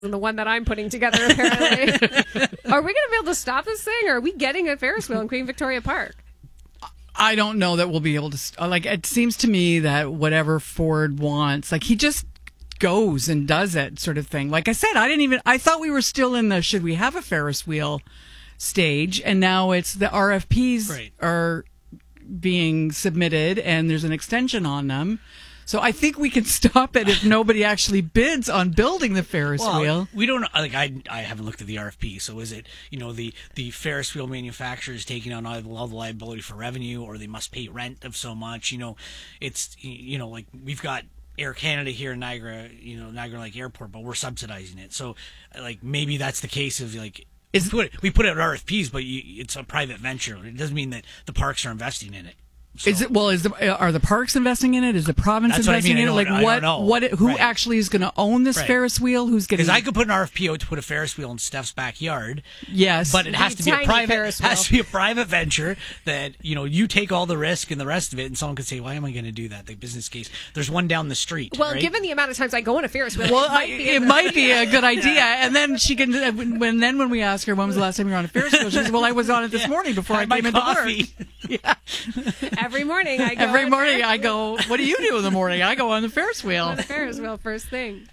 than the one that I'm putting together, apparently. Are we going to be able to stop this thing, or are we getting a Ferris wheel in Queen Victoria Park? I don't know that we'll be able to. Like, it seems to me that whatever Ford wants, like, he just goes and does it, sort of thing. Like I said, I thought we were still in the should we have a Ferris wheel stage, and now it's the RFPs are being submitted and there's an extension on them. So I think we can stop it if nobody actually bids on building the Ferris wheel. We don't like. I haven't looked at the RFP. So is it the Ferris wheel manufacturers taking on all the liability for revenue, or they must pay rent of so much? It's like we've got Air Canada here in Niagara Lake Airport, but we're subsidizing it. So like maybe that's the case of like. We put it at RFPs, but it's a private venture. It doesn't mean that the parks are investing in it. So. Are the parks investing in it? Is the province investing in it? Like who actually is going to own this Ferris wheel? Who's getting? Because I could put an RFP out to put a Ferris wheel in Steph's backyard. Yes, but it has to be a private venture that you take all the risk and the rest of it. And someone could say, "Why am I going to do that?" The business case. There's one down the street. Well, given the amount of times I go on a Ferris wheel, it might be a good idea. And then she can. When we ask her when was the last time you were on a Ferris wheel, she says, "Well, I was on it this morning before I came into work." Yeah. Every morning I go, what do you do in the morning? I go on the Ferris wheel. On the Ferris wheel, first thing.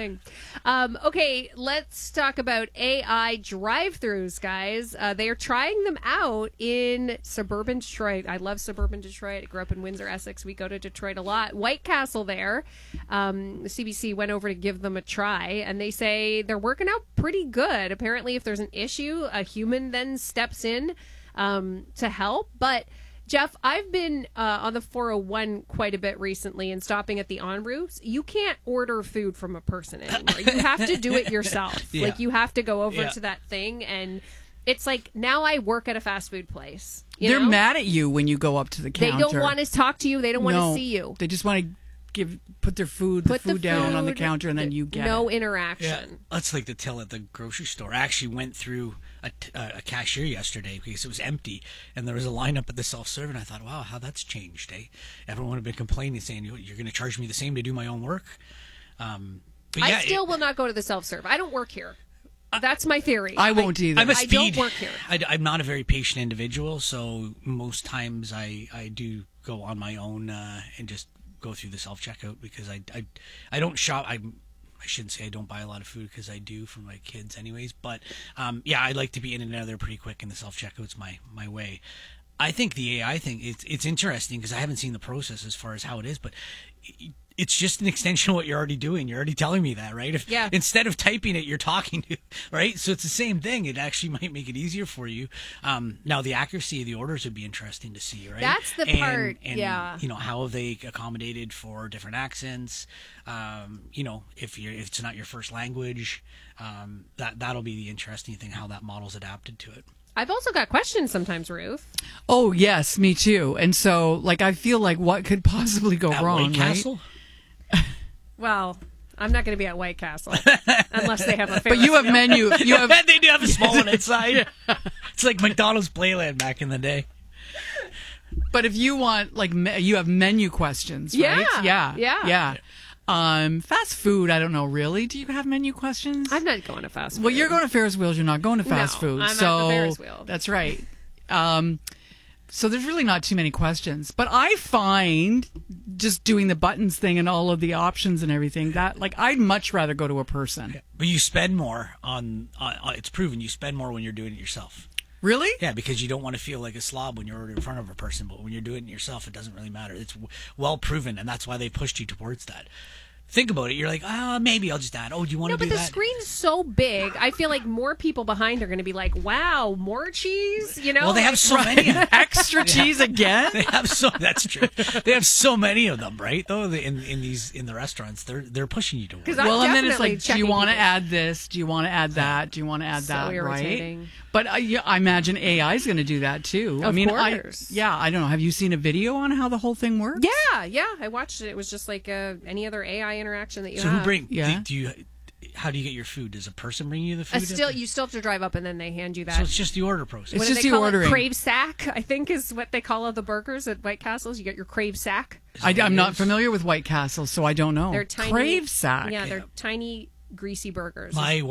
Okay, let's talk about AI drive-thrus, guys. They are trying them out in suburban Detroit. I love suburban Detroit. I grew up in Windsor, Essex. We go to Detroit a lot. White Castle there. The CBC went over to give them a try, and they say they're working out pretty good. Apparently, if there's an issue, a human then steps in to help. But Jeff, I've been on the 401 quite a bit recently and stopping at the en routes. You can't order food from a person anymore. You have to do it yourself. Yeah. Like, you have to go over to that thing, and it's like, now I work at a fast food place. They're mad at you when you go up to the counter. They don't want to talk to you. They don't want to see you. They just want to put the food down on the counter, and then you get no interaction. Yeah. That's like the till at the grocery store. I actually went through a cashier yesterday because it was empty, and there was a lineup at the self-serve, and I thought, wow, how that's changed, eh? Everyone had been complaining, saying, you're going to charge me the same to do my own work. I still will not go to the self-serve. I don't work here. That's my theory. I won't either. I'm a speed. I don't work here. I'm not a very patient individual, so most times I do go on my own and just go through the self-checkout because I don't shop. I shouldn't say I don't buy a lot of food because I do for my kids anyways. But, I like to be in and out of there pretty quick, and the self-checkout's my way. I think the AI thing, it's interesting because I haven't seen the process as far as how it is, but it's just an extension of what you're already doing. You're already telling me that, right? Instead of typing it, you're talking to, right? So it's the same thing. It actually might make it easier for you. Now, the accuracy of the orders would be interesting to see, right? That's the part, yeah. How have they accommodated for different accents? If it's not your first language, that'll be the interesting thing, how that model's adapted to it. I've also got questions sometimes, Ruth. Oh, yes, me too. And so, I feel like what could possibly go wrong, White Castle? Right? Well, I'm not going to be at White Castle unless they have a Ferris But you have wheel. menu. They do have a small one inside. It's like McDonald's Playland back in the day. But if you want, you have menu questions, right? Yeah. Fast food, I don't know, really. Do you have menu questions? I'm not going to fast food. Well, you're going to Ferris wheels. You're not going to fast food. I'm not the Ferris wheel. That's right. So there's really not too many questions. But I find just doing the buttons thing and all of the options and everything, that, I'd much rather go to a person. Yeah. But you spend more on it's proven you spend more when you're doing it yourself. Really? Yeah, because you don't want to feel like a slob when you're in front of a person, but when you're doing it yourself, it doesn't really matter. It's well proven, and that's why they pushed you towards that. Think about it. You're like, maybe I'll just add. Oh, do you want to do that? No, but the screen's so big. I feel like more people behind are going to be like, wow, more cheese? Well, they have so many of them. Extra cheese again? They have that's true. They have so many of them, right? Though in the restaurants, they're pushing you towards. Well, and then it's like, do you want to add this? Do you want to add that? Do you want to add that? Irritating. Right? But I imagine AI is going to do that too. Of course. I don't know. Have you seen a video on how the whole thing works? Yeah. I watched it. It was just like any other AI interaction that you have. So who bring? Yeah. How do you get your food? Does a person bring you the food? You still have to drive up, and then they hand you that. So it's just the order process. It's just the ordering. Crave sack, I think, is what they call all the burgers at White Castles. You get your Crave sack. I'm not familiar with White Castle, so I don't know. They're tiny. Crave sack. Yeah, they're tiny greasy burgers. My